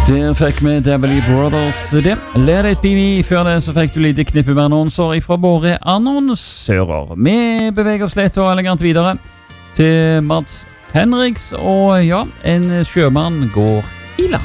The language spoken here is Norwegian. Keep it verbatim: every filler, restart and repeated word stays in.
Der fikk vi W Brothers det. Let it be me. Før det så fikk du lite knippe med annonser fra våre annonsører. Vi beveger oss lett og elegant videre til Mads Henriks, og ja, en sjømann går i land.